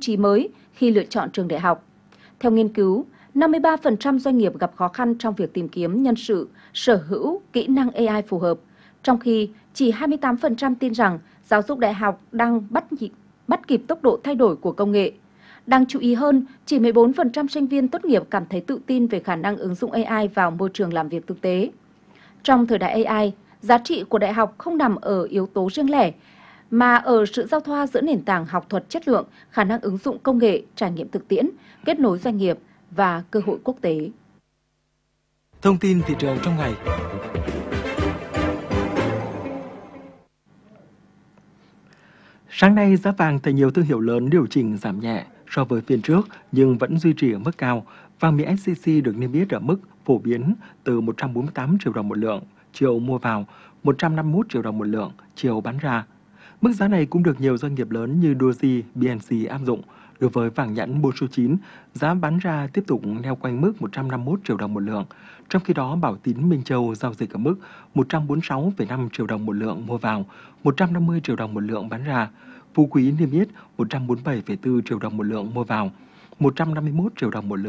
chí mới khi lựa chọn trường đại học. Theo nghiên cứu, 53% doanh nghiệp gặp khó khăn trong việc tìm kiếm nhân sự sở hữu kỹ năng AI phù hợp, trong khi chỉ 28% tin rằng giáo dục đại học đang bắt kịp tốc độ thay đổi của công nghệ. Đáng chú ý hơn, chỉ 14% sinh viên tốt nghiệp cảm thấy tự tin về khả năng ứng dụng AI vào môi trường làm việc thực tế. Trong thời đại AI, giá trị của đại học không nằm ở yếu tố riêng lẻ, mà ở sự giao thoa giữa nền tảng học thuật chất lượng, khả năng ứng dụng công nghệ, trải nghiệm thực tiễn, kết nối doanh nghiệp và cơ hội quốc tế. Thông tin thị trường trong ngày. Sáng nay, giá vàng tại nhiều thương hiệu lớn điều chỉnh giảm nhẹ so với phiên trước nhưng vẫn duy trì ở mức cao. Vàng miếng SJC được niêm yết ở mức phổ biến từ 148 triệu đồng một lượng chiều mua vào, 151 triệu đồng một lượng chiều bán ra. Mức giá này cũng được nhiều doanh nghiệp lớn như Doji, BNC áp dụng. Đối với vàng nhẫn Bô số 9, giá bán ra tiếp tục neo quanh mức 151 triệu đồng một lượng. Trong khi đó, Bảo Tín Minh Châu giao dịch ở mức 146,5 triệu đồng một lượng mua vào, 150 triệu đồng một lượng bán ra. Phú Quý niêm yết 147,4 triệu đồng một lượng mua vào, 151 triệu đồng một lượng